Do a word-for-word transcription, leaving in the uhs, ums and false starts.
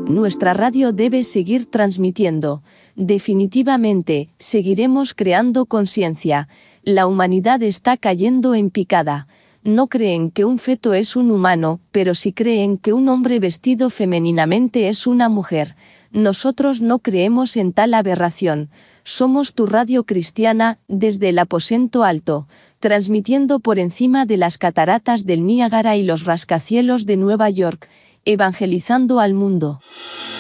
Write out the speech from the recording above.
Nuestra radio debe seguir transmitiendo. Definitivamente, seguiremos creando conciencia. La humanidad está cayendo en picada. No creen que un feto es un humano, pero sí creen que un hombre vestido femeninamente es una mujer. Nosotros no creemos en tal aberración. Somos tu radio cristiana, desde el aposento alto, transmitiendo por encima de las cataratas del Niágara y los rascacielos de Nueva York, evangelizando al mundo.